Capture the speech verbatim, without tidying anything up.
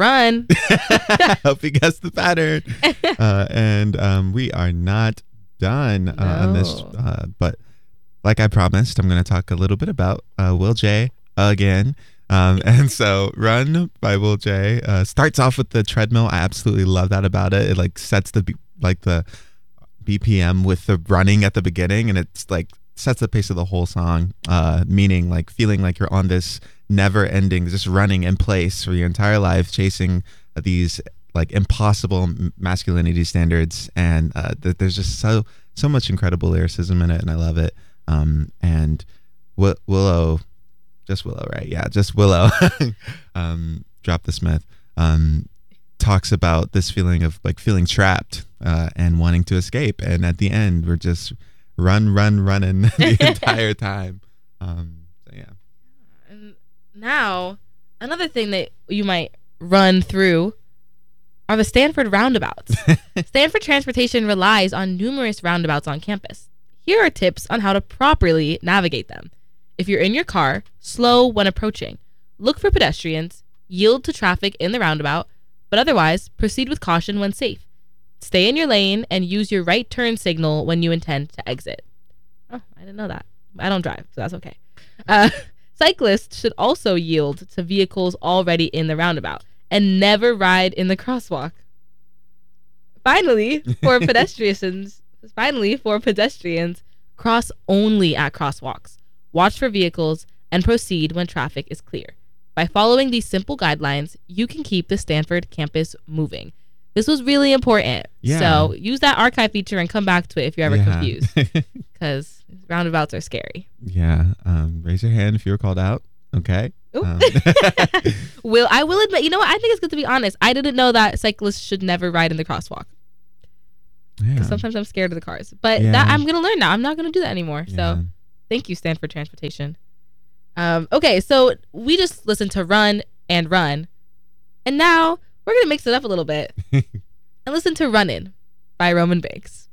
run. Hope you guessed the pattern. Uh, and um, we are not done uh, no. on this. Uh, but like I promised, I'm going to talk a little bit about uh, Will J again. Um, and so Run by Will J uh, starts off with the treadmill. I absolutely love that about it. It like sets the, like the B P M with the running at the beginning, and it's like sets the pace of the whole song, uh, meaning like feeling like you're on this never ending, just running in place for your entire life, chasing these like impossible masculinity standards. And uh, th- there's just so, so much incredible lyricism in it, and I love it. Um, and w- Willow, just Willow, right? Yeah, just Willow. um, Drop the Smith. Um, talks about this feeling of like feeling trapped uh, and wanting to escape. And at the end, we're just run, run, running the entire time. Um, so yeah. And now, another thing that you might run through are the Stanford roundabouts. Stanford transportation relies on numerous roundabouts on campus. Here are tips on how to properly navigate them. If you're in your car, slow when approaching. Look for pedestrians, yield to traffic in the roundabout, but otherwise, proceed with caution when safe. Stay in your lane and use your right turn signal when you intend to exit. Oh, I didn't know that. I don't drive, so that's okay. Uh, cyclists should also yield to vehicles already in the roundabout and never ride in the crosswalk. Finally, for pedestrians, finally for pedestrians, cross only at crosswalks. Watch for vehicles and proceed when traffic is clear. By following these simple guidelines, you can keep the Stanford campus moving. This was really important. Yeah. So use that archive feature and come back to it if you're ever Yeah. confused, because roundabouts are scary. Yeah. Um, raise your hand if you were called out. Okay. Um. Will I will admit, you know what? I think it's good to be honest. I didn't know that cyclists should never ride in the crosswalk. Yeah. Sometimes I'm scared of the cars, but Yeah. that I'm gonna learn now. I'm not gonna do that anymore. Yeah. So thank you, Stanford Transportation. Um, okay, so we just listened to Run and Run, and now we're gonna mix it up a little bit and listen to Runnin' by Roman Banks.